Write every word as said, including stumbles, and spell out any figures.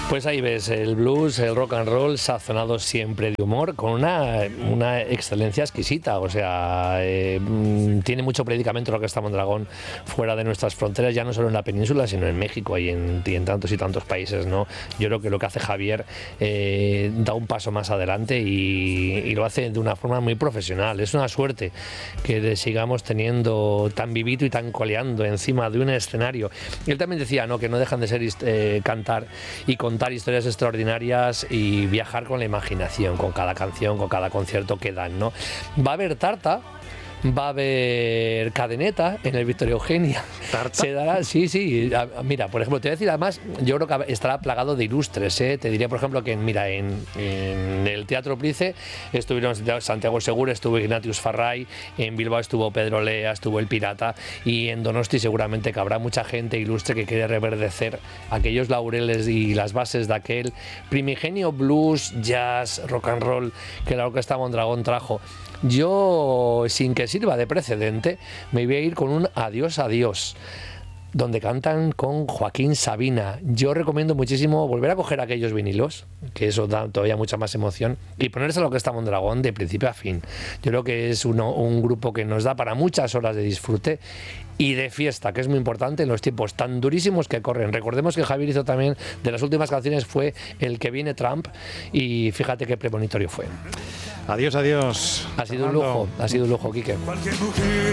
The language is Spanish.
Pues ahí ves el blues, el rock and roll sazonado siempre de humor, con una, una excelencia exquisita. O sea, eh, tiene mucho predicamento lo que está Mondragón fuera de nuestras fronteras, ya no solo en la península, sino en México y en, y en tantos y tantos países, ¿no? Yo creo que lo que hace Javier eh, da un paso más adelante y, y lo hace de una forma muy profesional. Es una suerte que le sigamos teniendo tan vivito y tan coleando encima de un escenario. Y él también decía, ¿no?, que no dejan de ser eh, cantar y contar historias extraordinarias y viajar con la imaginación, con cada canción, con cada concierto que dan, ¿no? Va a haber tarta, va a haber cadeneta en el Victoria Eugenia. ¿Tarta? Se dará, sí, sí. Mira, por ejemplo, te voy a decir, además, yo creo que estará plagado de ilustres, ¿eh? Te diría, por ejemplo, que mira, en, en el Teatro Price estuvieron Santiago Segura, estuvo Ignatius Farray, en Bilbao estuvo Pedro Lea, estuvo El Pirata, y en Donosti seguramente que habrá mucha gente ilustre que quiere reverdecer aquellos laureles y las bases de aquel primigenio blues, jazz, rock and roll que la Orquesta Mondragón trajo. Yo, sin que sirva de precedente, me voy a ir con un Adiós, adiós, donde cantan con Joaquín Sabina. Yo recomiendo muchísimo volver a coger aquellos vinilos, que eso da todavía mucha más emoción, y ponerse a lo que está Mondragón de principio a fin. Yo creo que es uno, un grupo que nos da para muchas horas de disfrute y de fiesta, que es muy importante en los tiempos tan durísimos que corren. Recordemos que Javier hizo también, de las últimas canciones fue El que viene Trump, y fíjate qué premonitorio fue. Adiós, adiós. Ha sido un lujo, ha sido un lujo, Quique.